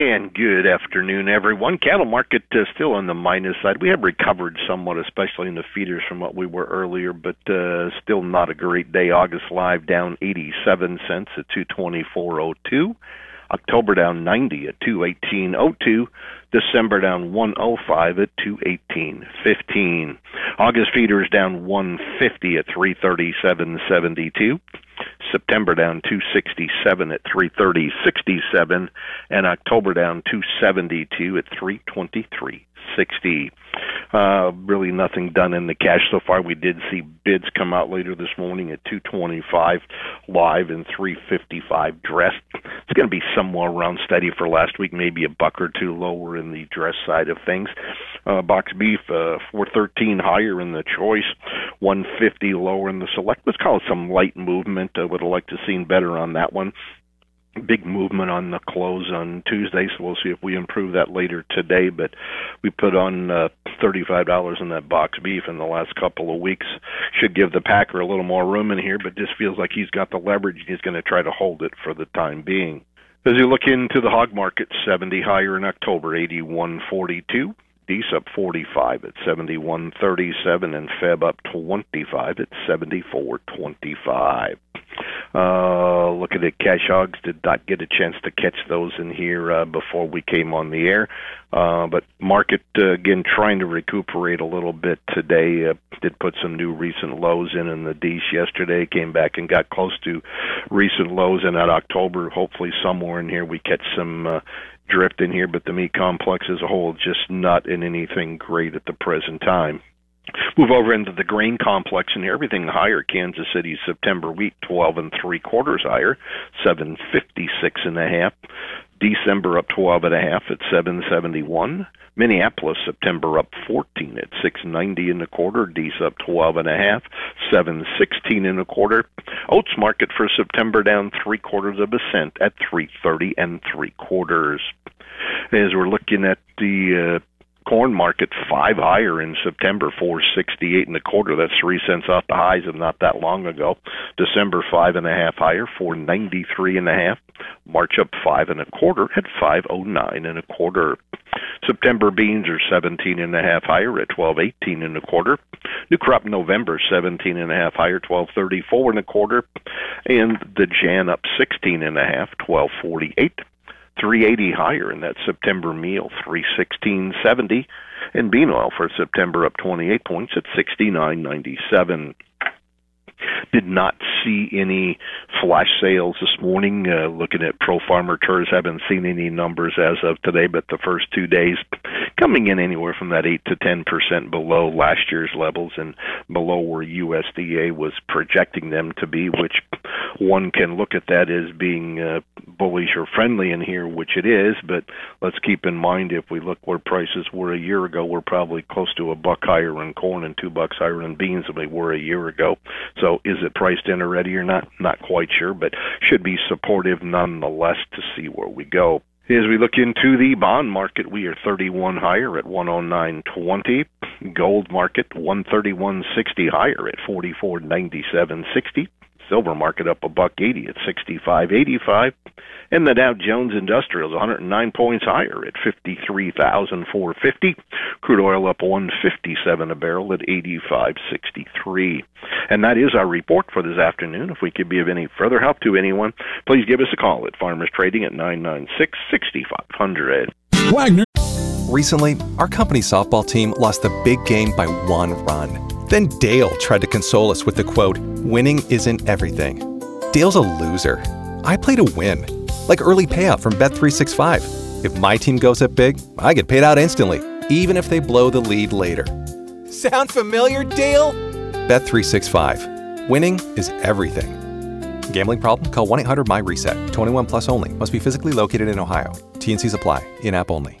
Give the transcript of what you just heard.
And good afternoon, everyone. Cattle market still on the minus side. We have recovered somewhat, especially in the feeders from what we were earlier, but still not a great day. August live down 87 cents at 224.02. October down 90 at 218.02. December down 105 at 218.15. August feeders down 150 at 337.72. September down 267 at 330.67, and October down 272 at 323.60. Really nothing done in the cash so far. We did see bids come out later this morning at 225 live and 355 dressed. It's going to be somewhere around steady for last week, maybe a buck or two lower in the dress side of things. Box beef, 413 higher in the choice, 150 lower in the select. Let's call it some light movement. I would have liked to have seen better on that one. Big movement on the close on Tuesday, so we'll see if we improve that later today. But we put on $35 in that box beef in the last couple of weeks. Should give the packer a little more room in here, but just feels like he's got the leverage and he's going to try to hold it for the time being. As you look into the hog market, 70 higher in October, 81.42. Dees up 45 at 71.37, and Feb up 25 at 74.25. Looking at cash hogs, did not get a chance to catch those in here before we came on the air. But market, again, trying to recuperate a little bit today. Did put some new recent lows in the Dees yesterday. Came back and got close to recent lows in that October. Hopefully somewhere in here we catch some drift in here, but the meat complex as a whole just not in anything great at the present time. Move over into the grain complex and everything higher. Kansas City September wheat 12 3/4 higher, 756.5. December up 12.5 at 771. Minneapolis September up 14 at 690.25. Dees up 12.5, 716.25. Oats market for September down 3/4 cent at 330 3/4. As we're looking at the corn market, 5 higher in September, 468.25. That's 3 cents off the highs of not that long ago. December 5.5 higher, 493.5. March up 5 1/4 at 509.25. September beans are 17.5 higher at 1218.25. New crop November 17.5 higher, 1234.25. And the Jan up 16.5, 1248. 380 higher in that September meal, 316.70, and bean oil for September up 28 points at 69.97. Did not see any flash sales this morning. Looking at Pro Farmer Tours, haven't seen any numbers as of today, but the first 2 days coming in anywhere from that 8 to 10% below last year's levels and below where USDA was projecting them to be, which one can look at that as being bullish or friendly in here, which it is, but let's keep in mind if we look where prices were a year ago, we're probably close to $1 higher in corn and $2 higher in beans than we were a year ago. So is it priced in already or not? Not quite sure, but should be supportive nonetheless to see where we go. As we look into the bond market, we are 31 higher at 109.20. Gold market 131.60 higher at 44.97.60. Silver market up $1.80 at 65.85. And the Dow Jones Industrials 109 points higher at 53,450. Crude oil up 157 a barrel at 85.63. And that is our report for this afternoon. If we could be of any further help to anyone, please give us a call at Farmers Trading at 996-6500. Wagner. Recently, our company softball team lost the big game by 1 run. Then Dale tried to console us with the quote, "Winning isn't everything." Dale's a loser. I play to win, like early payout from Bet365. If my team goes up big, I get paid out instantly, even if they blow the lead later. Sound familiar, Dale? Bet365. Winning is everything. Gambling problem? Call 1-800-MY-RESET. 21 plus only. Must be physically located in Ohio. T&Cs apply. In-app only.